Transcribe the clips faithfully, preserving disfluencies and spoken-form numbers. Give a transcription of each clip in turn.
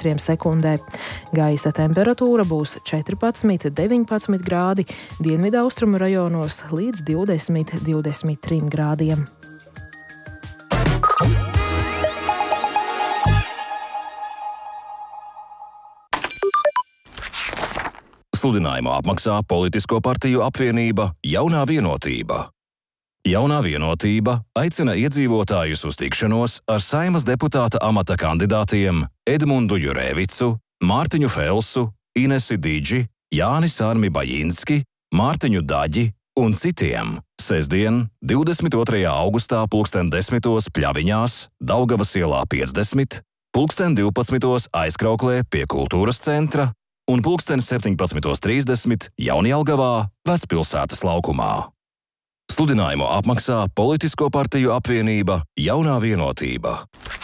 metriem sekundē. Gaisa temperatūra būs četrpadsmit līdz deviņpadsmit grādi, dienvidaustrumu rajonos līdz divdesmit līdz divdesmit trim grādiem. Sludinājumu apmaksā Politisko partiju apvienība Jaunā Vienotība. Jaunā Vienotība aicina iedzīvotājus uz tikšanos ar Saeimas deputāta amata kandidātiem Edmundu Jurēvicu, Mārtiņu Felsu, Inesi Didži, Jāni Sārmi Bajinski, Mārtiņu Daģi un citiem sestdien, divdesmit otrajā augustā pulksten desmitos Pļaviņās, Daugavas ielā piecdesmit, pulksten divpadsmitos Aizkrauklē pie Kultūras centra un pulksten septiņpadsmit trīsdesmit Jaunjelgavā, Vecpilsētas laukumā. Sludinājumu apmaksā Politisko partiju apvienība Jaunā Vienotība.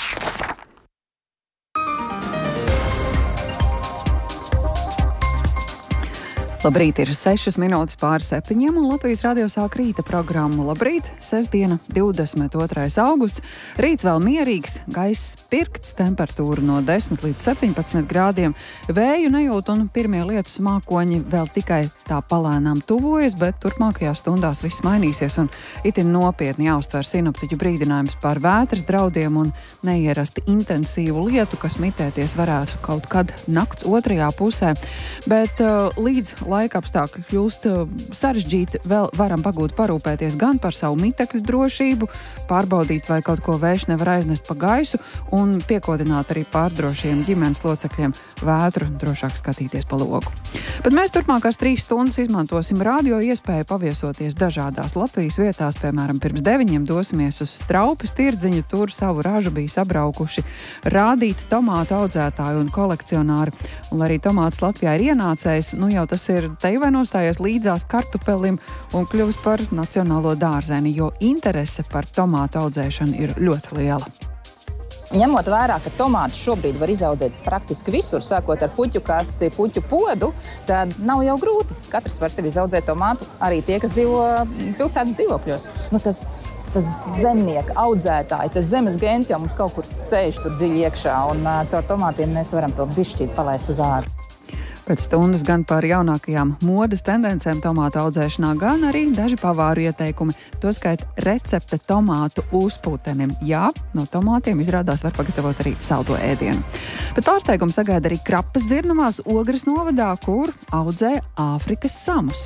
Labrīt, ir sešas minūtes pāri septiņiem, un Latvijas radio sāk rīta programmu. Labrīt, sestdiena, divdesmit otrais augusts. Rīts vēl mierīgs, gaiss pirkts, temperatūra no desmit līdz septiņpadsmit grādiem. Vēju nejūt un pirmie lietus mākoņi vēl tikai tā palēnām tuvojas, bet turpmākajās stundās viss mainīsies un itin nopietni jāuztver sinoptiķu brīdinājums par vētras draudiem un neierasti intensīvu lietu, kas mitēties varētu kaut kad nakts otrajā pusē. Bet uh, līdz laika apstākļi kļūst sarežģīti, vēl varam pagūt parūpēties gan par savu mitekļu drošību, pārbaudīt, vai kaut ko vējš nevar aiznest pa gaisu un piekodināt arī pārdrošiem ģimenes locekļiem vētru, drošāk skatīties pa logu. Bet mēs turpmākās trīs stundas izmantosim radio iespēju paviesoties dažādās Latvijas vietās, piemēram, pirms deviņiem dosimies uz Straupes tirdziņu, tur savu ražu bija sabraukuši rādīt tomātu audzētāju un kolekcionāri, un arī tomāts Latvijā ir ienācējs, nu jau tas ir te vai nostājies līdzās kartupelim un kļuvis par nacionālo dārzeni, jo interese par tomātu audzēšanu ir ļoti liela. Ņemot vērā, ka tomātus šobrīd var izaudzēt praktiski visur, sākot ar puķu kasti, puķu podu, tad nav jau grūti. Katrs var sevi izaudzēt tomātu, arī tie, kas dzīvo pilsētas dzīvokļos. Nu, tas, tas zemnieka audzētāji, tas zemes gēns jau mums kaut kur sēž tur dziļi iekšā, un uh, caur tomātiem mēs varam to bišķīt palaist uz āru. Pēc stundas gan par jaunākajām modes tendencēm tomātu audzēšanā, gan arī daži pavāru ieteikumi. Toskait recepte tomātu uzpūtenim. Jā, no tomātiem izrādās var pagatavot arī saldo ēdienu. Bet pārsteigumu sagaida arī Krapas dzirnavās Ogres novadā, kur audzē Āfrikas samus.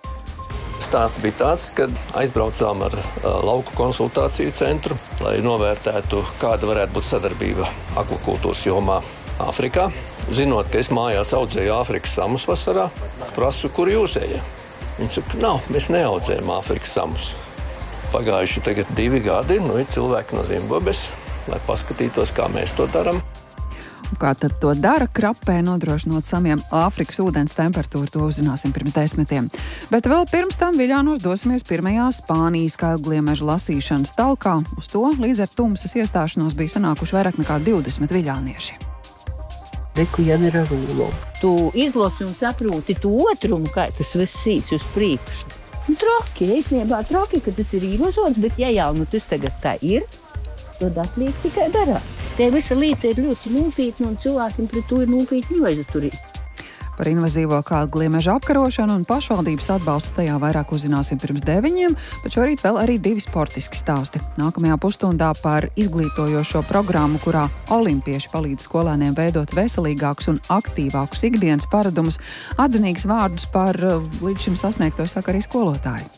Stāsts bija tāds, kad aizbraucām ar uh, lauku konsultāciju centru, lai novērtētu, kāda varētu būt sadarbība akvakultūras jomā Āfrikā. Zinot, ka es mājās audzēju Āfrikas samus vasarā, prasu, kur jūs ejat. Viņi saka, nav, mēs neaudzējam Āfrikas samus. Pagājuši tagad divi gadi, nu ir cilvēki no Zimbabves, lai paskatītos, kā mēs to daram. Un kā tad to dara Krapē, nodrošinot samiem Āfrikas ūdens temperatūru, to uzzināsim pirms desmitiem. Bet vēl pirms tam Viļānos dosimies pirmajā Spānijas kailgliemeža lasīšanas talkā. Uz to līdz ar tumsas iestāšanos bija sanākuši vairāk nekā divdesmit viļānieši. Reku, ja nerarūlo. Tu izlasi un saproti to otrumu, kā tas viss sīts uz priekšu. Nu, traki, īstenībā traki, ka tas ir ievažots, bet ja jau nu tas tagad tā ir, tad atliek tikai darāt. Tie visa lieta ir ļoti nopietna un cilvēkiem pret to ir nopietni jāizturās. Par invazīvo kailgliemeža apkarošanu un pašvaldības atbalstu tajā vairāk uzzināsim pirms deviņiem, bet šorīt vēl arī divi sportiski stāsti. Nākamajā pusstundā par izglītojošo programmu, kurā olimpieši palīdz skolēniem veidot veselīgākus un aktīvākus ikdienas paradumus. Atzinīgs vārdus par līdz šim sasniegto saka arī skolotāji.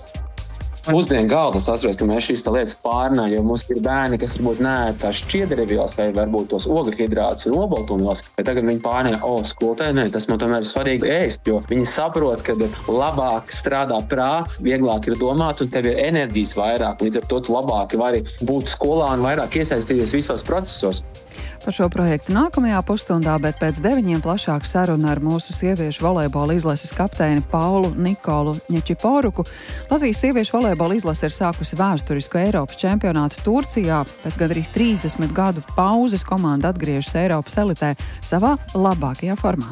Mūsdienu galda es atceros, ka mēs šīs lietas pārnājam, jo mums ir bērni, kas varbūt neēd tās šķiedrevielas vai varbūt tos ogļhidrātus un obaltumvielas, bet tagad viņi pārnāja, o, skolotāji, ne, tas man tomēr ir svarīgi ēst, jo viņi saprot, ka labāk strādā prāts, vieglāk ir domāt un tev ir enerģijas vairāk, līdz ar to tu labāk vari būt skolā un vairāk iesaistīties visos procesos. Par šo projektu nākamajā pusstundā, bet pēc deviņiem plašāk saruna ar mūsu sieviešu volejbola izlases kapteini Paulu Nikolu Ņečiporuku. Latvijas sieviešu volejbola izlase ir sākusi vēsturisku Eiropas čempionātu Turcijā. Pēc gandrīz trīsdesmit gadu pauzes komanda atgriežas Eiropas elitē savā labākajā formā.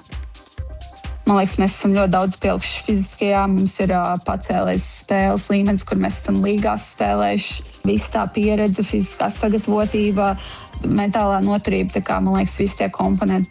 Man liekas, mēs esam ļoti daudz pielikuši fiziskajā. Mums ir uh, pacēlējis spēles līmenis, kur mēs esam līgās spēlējuši. Viss tā pieredze, fiziskā sagatavotība, mentālā noturība, tā kā, man liekas, visi tie komponenti